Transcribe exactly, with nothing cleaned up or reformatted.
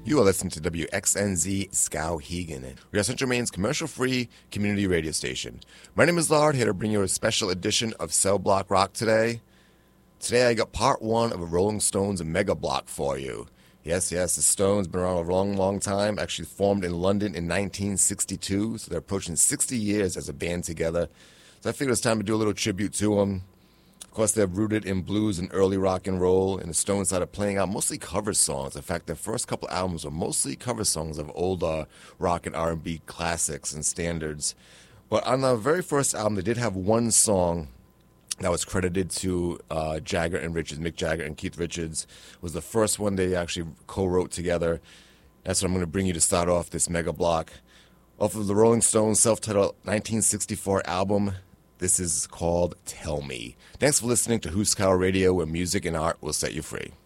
You are listening to W X N Z Skowhegan. We are Central Maine's commercial-free community radio station. My name is Lard, here to bring you a special edition of Cell Block Rock today. Today I got part one of a Rolling Stones mega block for you. Yes, yes, the Stones been around a long, long time. Actually formed in London in nineteen sixty-two, so they're approaching sixty years as a band together. So I figured it's time to do a little tribute to them. Of course, they're rooted in blues and early rock and roll, and the Stones started playing out mostly cover songs. In fact, their first couple albums were mostly cover songs of old uh, rock and R and B classics and standards. But on the very first album, they did have one song that was credited to uh, Jagger and Richards. Mick Jagger and Keith Richards was the first one they actually co-wrote together. That's what I'm going to bring you to start off this mega block. Off of the Rolling Stones self-titled nineteen sixty-four album, this is called Tell Me. Thanks for listening to Huskow Radio, where music and art will set you free.